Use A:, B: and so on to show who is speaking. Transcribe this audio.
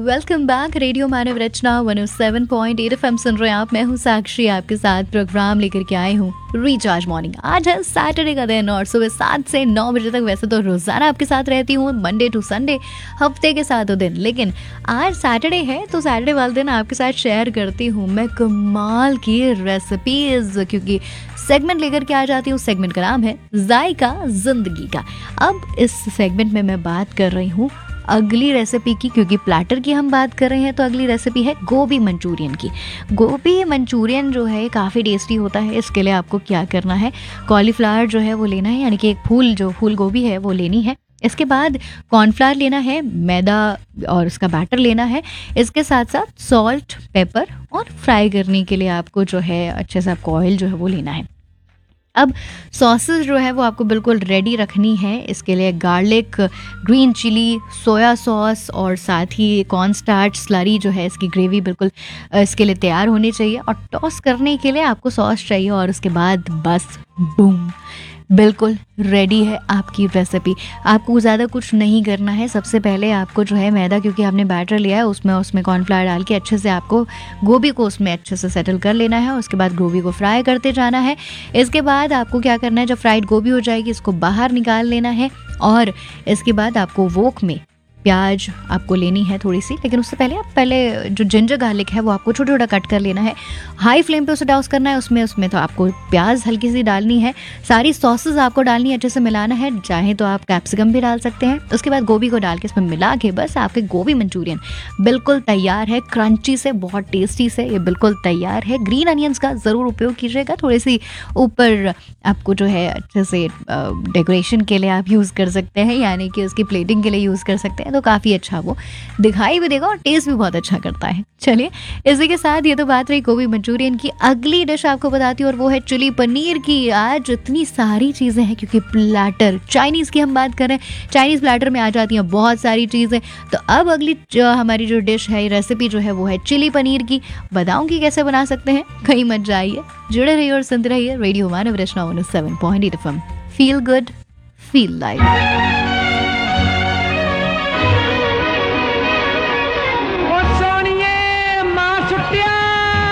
A: Welcome back. Radio मानव रचना 107.8 FM सुन रहे हैं आप। मैं हूँ साक्षी, आपके साथ प्रोग्राम लेकर के आई हूँ रिचार्ज मॉर्निंग। आज है सैटरडे का दिन और सुबह 7 से 9 बजे तक वैसे तो रोजाना आपके साथ रहती हूँ, मंडे टू संडे, हफ्ते के 7 दिन। लेकिन आज सैटरडे है तो सैटरडे वाले दिन आपके साथ शेयर करती हूँ मैं कमाल की रेसिपीज, क्योंकि सेगमेंट लेकर के आ जाती हूँ। सेगमेंट का नाम है जायका जिंदगी का। अब इस सेगमेंट में मैं बात कर रही हूँ अगली रेसिपी की, क्योंकि प्लेटर की हम बात कर रहे हैं तो अगली रेसिपी है गोभी मंचूरियन की। गोभी मंचूरियन जो है काफ़ी टेस्टी होता है। इसके लिए आपको क्या करना है, कॉलीफ्लावर जो है वो लेना है, यानी कि एक फूल गोभी है वो लेनी है। इसके बाद कॉर्नफ्लावर लेना है, मैदा और उसका बैटर लेना है। इसके साथ साथ सॉल्ट, पेपर और फ्राई करने के लिए आपको जो है अच्छे से आपको ऑयल जो है वो लेना है। अब सॉसेस जो है वो आपको बिल्कुल रेडी रखनी है। इसके लिए garlic, green chilli, soya sauce और साथ ही कॉर्न स्टार्च स्लरी जो है, इसकी ग्रेवी बिल्कुल इसके लिए तैयार होनी चाहिए। और टॉस करने के लिए आपको सॉस चाहिए और उसके बाद बस बूम, बिल्कुल रेडी है आपकी रेसिपी। आपको ज़्यादा कुछ नहीं करना है। सबसे पहले आपको जो है मैदा, क्योंकि आपने बैटर लिया है, उसमें कॉर्नफ्लावर डाल के अच्छे से आपको गोभी को उसमें अच्छे से सेटल कर लेना है। उसके बाद गोभी को फ्राई करते जाना है। इसके बाद आपको क्या करना है, जब फ्राइड गोभी हो जाएगी इसको बाहर निकाल लेना है। और इसके बाद आपको वोक में प्याज आपको लेनी है थोड़ी सी, लेकिन उससे पहले जो जिंजर गार्लिक है वो आपको छोटा छोटा कट कर लेना है। हाई फ्लेम पे उसे टॉस करना है। उसमें तो आपको प्याज हल्की सी डालनी है। सारी सॉसेस आपको डालनी है, अच्छे से मिलाना है। चाहे तो आप कैप्सिकम भी डाल सकते हैं। उसके बाद गोभी को डाल के इसमें मिला के बस आपके गोभी मंचूरियन बिल्कुल तैयार है। क्रंची से, बहुत टेस्टी से ये बिल्कुल तैयार है। ग्रीन अनियंस का ज़रूर उपयोग कीजिएगा, थोड़ी सी ऊपर आपको जो है अच्छे से डेकोरेशन के लिए आप यूज़ कर सकते हैं, यानी कि उसकी प्लेटिंग के लिए यूज़ कर सकते हैं। तो काफ़ी अच्छा वो दिखाई भी देगा और टेस्ट भी बहुत अच्छा करता है। चलिए, इसी के साथ ये तो बात रही गोभी मंचूरियन की। अगली डिश आपको बताती हूँ और वो है चिली पनीर की। आज इतनी सारी चीज़ें हैं क्योंकि प्लेटर चाइनीज़ की हम बात करें, चाइनीज़ प्लेटर में आ जाती हैं बहुत सारी चीज़ें। तो अब अगली हमारी जो डिश है, रेसिपी जो है वो है चिली पनीर की। बताऊँगी कैसे बना सकते हैं, कहीं मत जाइए, जुड़े रहिए और सुनते रहिए रेडियो मानव रचना 107.8 FM। Feel good, feel live.